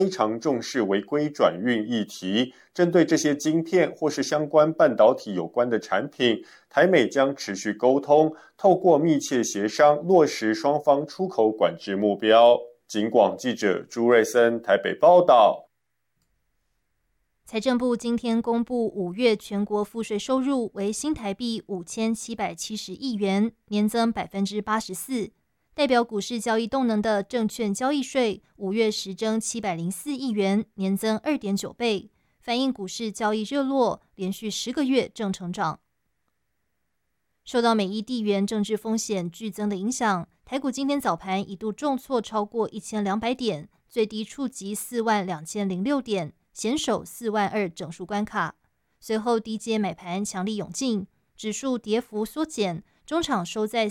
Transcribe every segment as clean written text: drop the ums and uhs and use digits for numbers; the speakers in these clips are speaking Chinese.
非常重视违规转运议题，针对这些晶片或是相关半导体有关的产品，台美将持续沟通，透过密切协商落实双方出口管制目标。警广记者朱瑞森台北报道。 财政部今天公布5月全国赋税收入为新台币5770亿元，年增84%。代表股市交易动能的证券交易税5月实征704亿元，年增2.9倍，反映股市交易热络，连续10个月正成长。受到美伊地缘政治风险剧增的影响，台股今天早盘一度重挫超过1200点，最低触及42006点，险守42000整数关卡。随后低阶买盘强力涌进，指数跌幅缩减，中场收在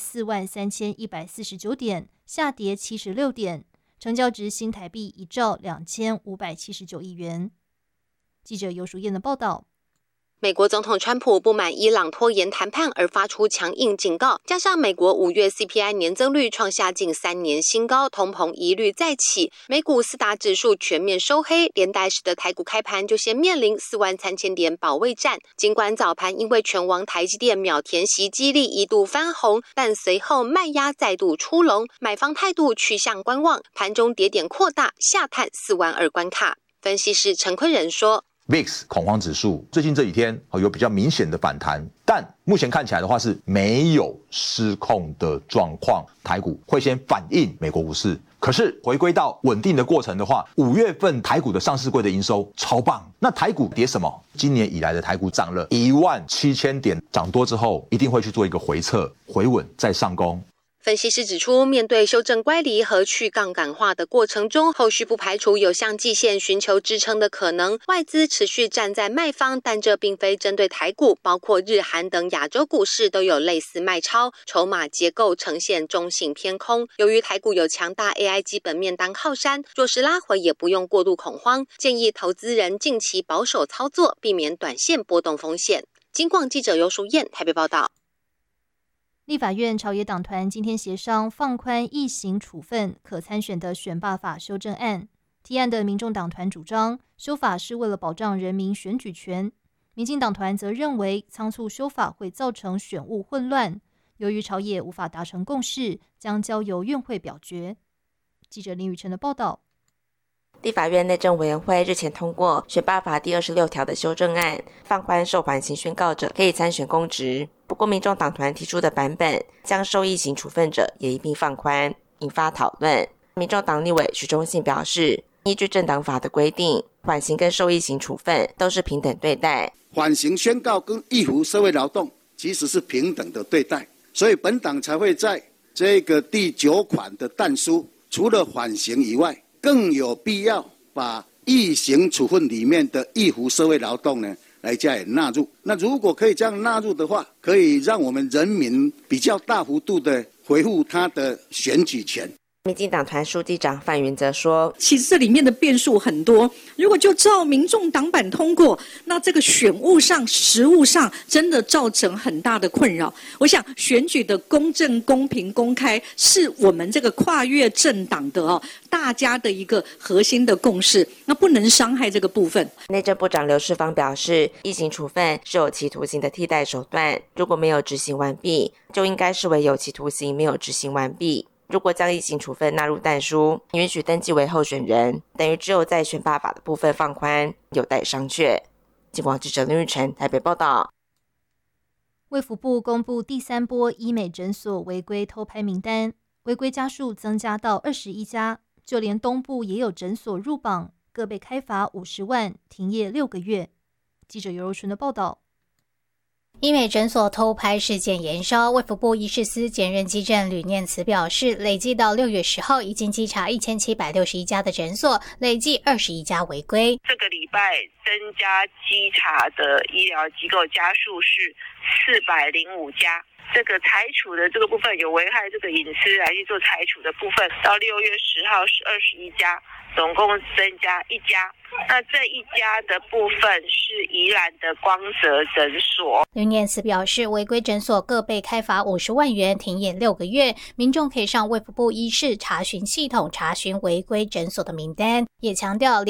43149点，下跌76点，成交值新台币1兆2579亿元。记者游淑燕的报道。 美国总统川普不满伊朗拖延谈判而发出强硬警告，加上美国5月 CPI 年增率创下近3年新高，通膨疑虑再起，美股4大指数全面收黑，连带使得台股开盘就先面临43000点保卫战。尽管早盘因为拳王台积电秒填息激励一度翻红，但随后卖压再度出笼，买方态度趋向观望，盘中跌点扩大，下探42000关卡。分析师陈坤仁说 VIX 恐慌指数最近这几天有比较明显的反弹，但目前看起来的话是没有失控的状况，台股会先反映美国股市。可是回归到稳定的过程的话，5月份台股的上市柜的营收超棒，那台股跌什么？今年以来的台股涨了17000点，涨多之后一定会去做一个回撤、回稳再上攻。 分析师指出，面对修正乖离和去杠杆化的过程中，后续不排除有向季线寻求支撑的可能。外资持续站在卖方，但这并非针对台股，包括日韩等亚洲股市都有类似卖超，筹码结构呈现中性偏空。由于台股有强大 AI 基本面当靠山，若是拉回也不用过度恐慌，建议投资人近期保守操作，避免短线波动风险。金广记者游淑燕台北报道。 立法院朝野党团今天协商放宽役刑处分可参选的选罢法修正案。提案的民众党团主张修法是为了保障人民选举权，民进党团则认为仓促修法会造成选务混乱。由于朝野无法达成共识，将交由院会表决。记者林宇辰的报道。 立法院内政委员会日前通过选罢法第26条的修正案，放宽受缓刑宣告者可以参选公职。不过民众党团提出的版本将受役刑处分者也一并放宽，引发讨论。民众党立委许忠信表示，依据政党法的规定，缓刑跟受役刑处分都是平等对待， 缓刑宣告跟易服社会劳动其实是平等的对待，所以本党才会在这个第9款的但书，除了缓刑以外，更有必要把役刑处分里面的易服社会劳动呢来加以纳入。那如果可以这样纳入的话，可以让我们人民比较大幅度的恢复他的选举权。 民进党团书记长范云则说， 其实这里面的变数很多，如果就照民众党版通过，那这个选务上实务上真的造成很大的困扰。我想选举的公正公平公开是我们这个跨越政党的大家的一个核心的共识，那不能伤害这个部分。 内政部长刘世芳表示，役刑处分是有期徒刑的替代手段，如果没有执行完毕，就应该视为有期徒刑没有执行完毕。如果将役刑处分纳入但书，允许登记为候选人，等于只有在选罢法的部分放宽，有待商榷。金广记者林玉成台北报道。 卫福部公布第3波医美诊所违规偷拍名单，违规家数增加到21家，就连东部也有诊所入榜，各被开罚50万，停业6个月。记者尤柔纯的报道。 医美诊所偷拍事件延烧，卫福部医事司检认稽证吕念慈表示，累计到6月10号已经稽查1761家的诊所，累计21家违规。 这个礼拜增加稽查的医疗机构家数是405家， 这个裁处的这个部分有危害这个隐私来去做裁处的部分，到6月10号是21家，总共增加1家。那这一家的部分是宜兰的光泽诊所。 吕念慈表示，违规诊所各被开罚50万元，停业6个月。民众可以上卫福部医事查询系统查询违规诊所的名单，也强调